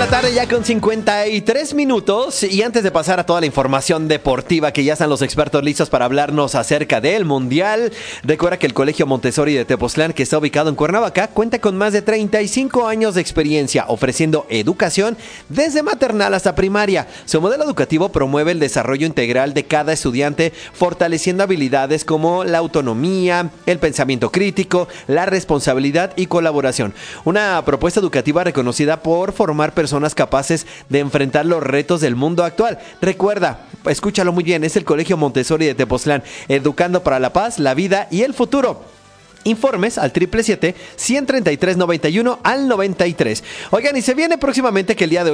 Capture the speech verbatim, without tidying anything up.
la tarde ya con cincuenta y tres minutos y antes de pasar a toda la información deportiva que ya están los expertos listos para hablarnos acerca del Mundial, recuerda que el Colegio Montessori de Tepoztlán, que está ubicado en Cuernavaca, cuenta con más de treinta y cinco años de experiencia ofreciendo educación desde maternal hasta primaria. Su modelo educativo promueve el desarrollo integral de cada estudiante, fortaleciendo habilidades como la autonomía, el pensamiento crítico, la responsabilidad y colaboración. Una propuesta educativa reconocida por formar personas capaces de enfrentar los retos del mundo actual. Recuerda, escúchalo muy bien, es el Colegio Montessori de Tepoztlán, educando para la paz, la vida y el futuro. Informes al siete siete siete, uno tres tres, noventa y uno al noventa y tres. Oigan, y se viene próximamente que el día de hoy